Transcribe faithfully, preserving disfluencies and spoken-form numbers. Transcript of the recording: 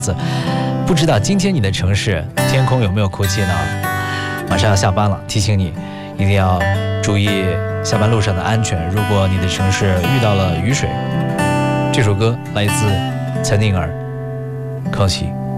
不知道今天你的城市天空有没有哭泣呢？马上要下班了，提醒你一定要注意下班路上的安全。如果你的城市遇到了雨水，这首歌来自岑宁儿，康熙。